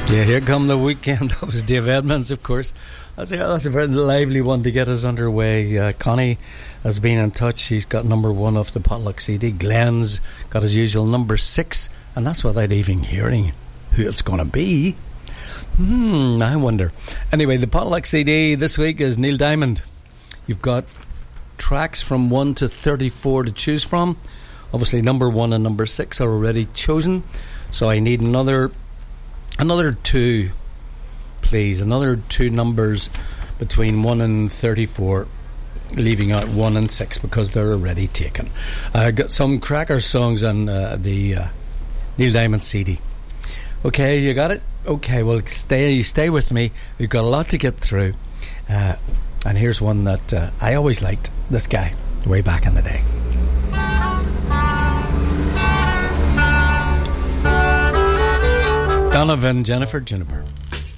Yeah, here come the weekend. That was Dave Edmonds, of course. That's a very lively one to get us underway. Connie has been in touch. She's got number 1 off the Potluck CD. Glenn's got his usual number 6, and that's without even hearing who it's going to be. I wonder. Anyway, the Potluck CD this week is Neil Diamond. You've got tracks from 1 to 34 to choose from. Obviously, number 1 and number 6 are already chosen, so I need another 2, please. Another 2 numbers between 1 and 34, leaving out 1 and 6 because they're already taken. I got some cracker songs on the Neil Diamond CD. Okay, you got it? Okay, well, stay with me. We've got a lot to get through. And here's one that I always liked, this guy, way back in the day. Donovan, Jennifer Juniper.